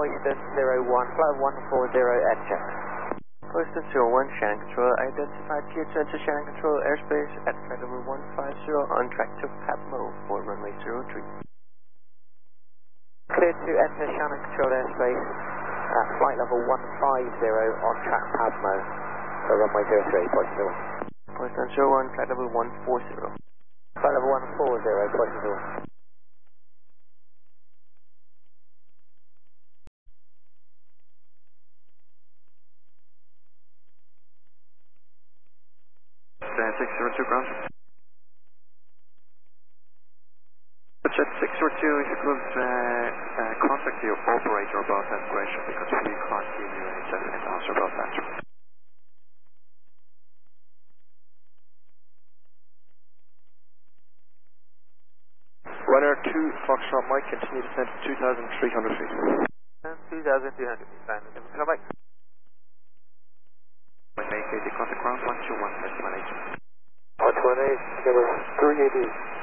Houston 01, flight 140 at check. Houston 01, Shannon Control, identified clear to enter Shannon Control airspace at flight level 150 on track to Patmo for runway 03. Clear to enter Shannon Control airspace at flight level 150 on track Patmo for runway 03, positive 1. Houston 01, flight level 140. Flight level 140, positive 1. Jet 602 ground. Jet 602, if you could contact your operator about that question because we can't give you any definite answer about that. Runner 2 Foxtrot Mike, continue to descent 2,300 feet. 2,200 feet, fine. Hello, Mike. Make the contact ground 121.18. 128, 380.